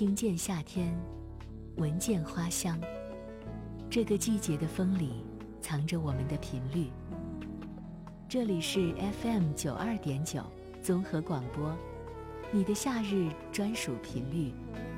听见夏天，闻见花香。这个季节的风里藏着我们的频率。这里是 FM92.9综合广播，你的夏日专属频率。